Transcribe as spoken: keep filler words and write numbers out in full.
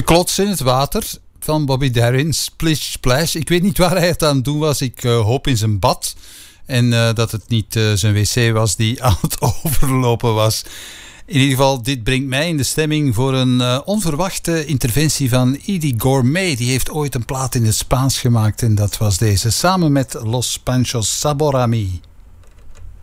Geklots in het water van Bobby Darin, Splish Splash. Ik weet niet waar hij het aan het doen was. Ik uh, hoop in zijn bad. En uh, dat het niet uh, zijn wc was die aan het overlopen was. In ieder geval, dit brengt mij in de stemming voor een uh, onverwachte interventie van Eddie Gourmet. Die heeft ooit een plaat in het Spaans gemaakt en dat was deze. Samen met Los Panchos Sabor a Mi.